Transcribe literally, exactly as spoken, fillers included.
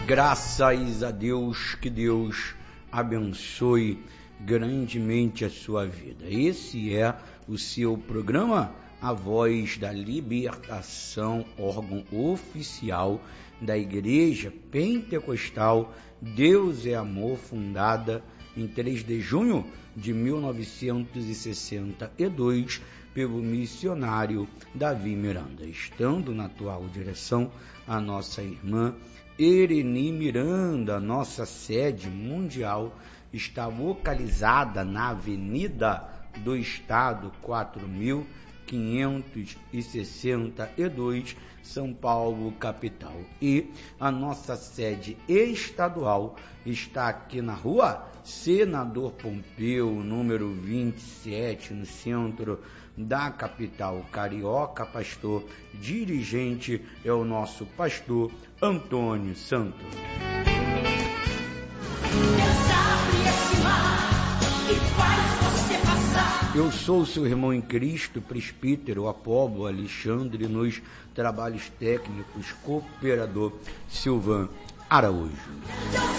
Graças a Deus, que Deus abençoe grandemente a sua vida. Esse é o seu programa, A Voz da Libertação, órgão oficial da Igreja Pentecostal Deus é Amor, fundada em três de junho de mil novecentos e sessenta e dois pelo missionário Davi Miranda. Estando na atual direção a nossa irmã Ereni Miranda. Nossa sede mundial está localizada na Avenida do Estado quatro mil quinhentos e sessenta e dois, São Paulo, capital. E a nossa sede estadual está aqui na rua Senador Pompeu, número vinte e sete, no centro da capital carioca. Pastor dirigente é o nosso pastor Antônio Santos. Eu sou o seu irmão em Cristo, presbítero Apolo Alexandre, nos trabalhos técnicos, cooperador Silvan Araújo.